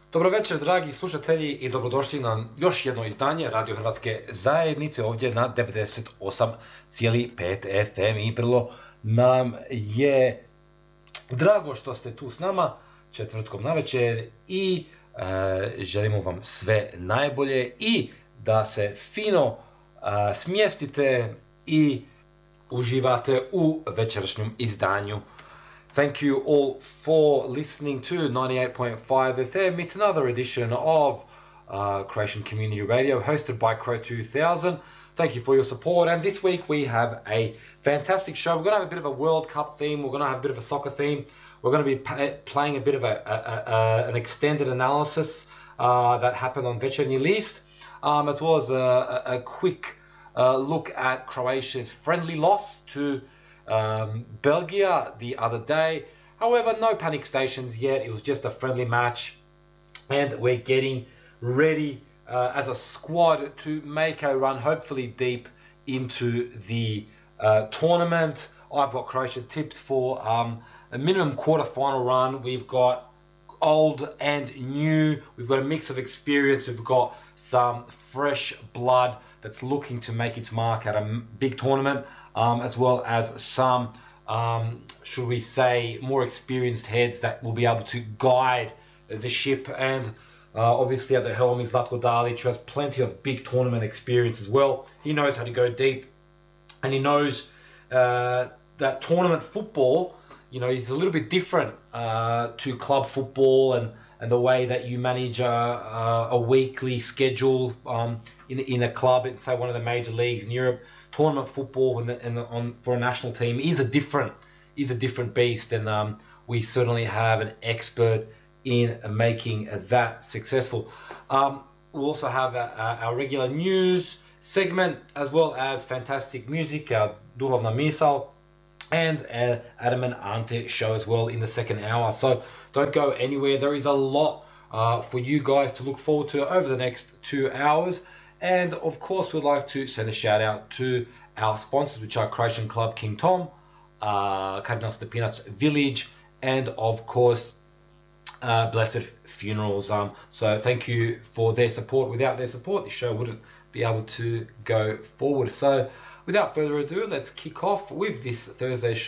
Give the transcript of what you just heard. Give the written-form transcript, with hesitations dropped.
Dobro večer, dragi slušatelji, i dobrodošli na još jedno izdanje Radio Hrvatske zajednice ovdje na 98,5 FM. I vrlo nam je drago što ste tu s nama četvrtkom navečer i želimo vam sve najbolje i da se fino smjestite i uživate u večerašnjem izdanju. Thank you all for listening to 98.5 FM. It's another edition of Croatian Community Radio hosted by Crow 2000. Thank you for your support. And this week we have a fantastic show. We're going to have a bit of a World Cup theme. We're going to have a bit of a soccer theme. We're going to be playing a bit of an extended analysis that happened on Večernji List, as well as a quick look at Croatia's friendly loss to Belgium the other day. However, no panic stations yet. It was just a friendly match, and we're getting ready as a squad to make a run, hopefully deep into the tournament. I've got Croatia tipped for a minimum quarter-final run. We've got old and new. We've got a mix of experience. We've got some fresh blood that's looking to make its mark at a big tournament, as well as some, should we say, more experienced heads that will be able to guide the ship. And obviously at the helm is Zlatko Dalic, who has plenty of big tournament experience as well. He knows how to go deep, and he knows that tournament football, you know, is a little bit different to club football and the way that you manage a weekly schedule in a club, in say one of the major leagues in Europe. Tournament football for a national team is a different beast, and we certainly have an expert in making that successful. We'll also have our regular news segment, as well as fantastic music, our Duhovna Misal, and Adam and Ante show as well in the second hour. So don't go anywhere. There is a lot for you guys to look forward to over the next 2 hours. And of course, we'd like to send a shout out to our sponsors, which are Croatian Club King Tom, Kardinal Stepinac Village, and of course, Blessed Funerals. So thank you for their support. Without their support, the show wouldn't be able to go forward. So without further ado, let's kick off with this Thursday show.